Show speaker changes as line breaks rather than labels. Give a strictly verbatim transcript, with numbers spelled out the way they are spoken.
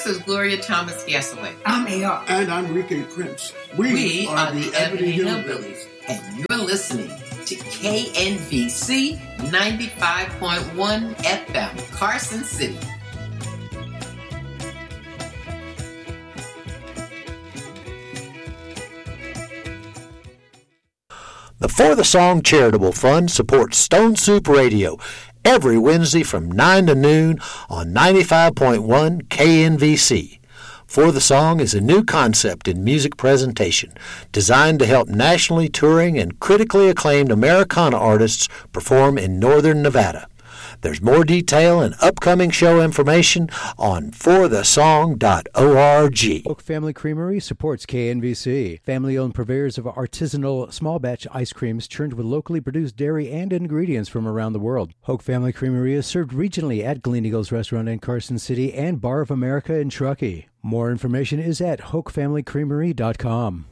This is Gloria Thomas Gassaway.
I'm A R.
And I'm Ricky Prince. We,
we
are,
are
the,
the
Ebony
Ebony
Hillbillies.
Hillbillies. And you're listening to K N V C ninety-five point one F M, Carson City.
The For the Song Charitable Fund supports Stone Soup Radio every Wednesday from nine to noon on ninety-five point one K N V C. For the Song is a new concept in music presentation designed to help nationally touring and critically acclaimed Americana artists perform in northern Nevada. There's more detail and upcoming show information on for the song dot org.
Oak Family Creamery supports K N V C. Family-owned purveyors of artisanal small-batch ice creams churned with locally produced dairy and ingredients from around the world. Oak Family Creamery is served regionally at Glen Eagles Restaurant in Carson City and Bar of America in Truckee. More information is at hoke family creamery dot com.